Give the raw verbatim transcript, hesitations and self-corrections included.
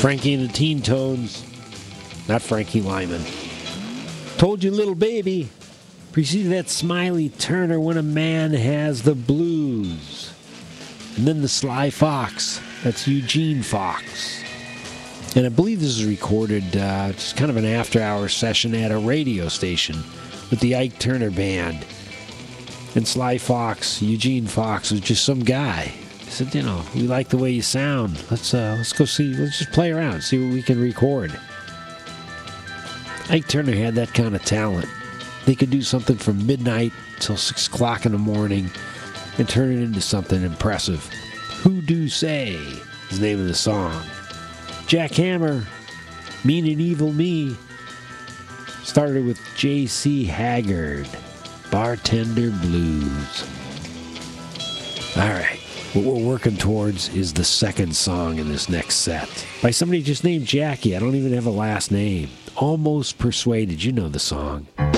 Frankie and the Teen Tones. Not Frankie Lyman. Told You Little Baby. Preceded that Smiley Turner, When a Man Has the Blues. And then the Sly Fox. That's Eugene Fox. And I believe this is recorded, uh, just kind of an after-hours session at a radio station with the Ike Turner Band. And Sly Fox, Eugene Fox, was just some guy. He said, you know, we like the way you sound. Let's uh, let's go see, let's just play around, see what we can record. Ike Turner had that kind of talent. They could do something from midnight till six o'clock in the morning and turn it into something impressive. Who Do Say is the name of the song. Jack Hammer, Mean and Evil Me, started with J C Haggard, Bartender Blues. All right, what we're working towards is the second song in this next set. By somebody just named Jackie. I don't even have a last name. Almost Persuaded. You know the song.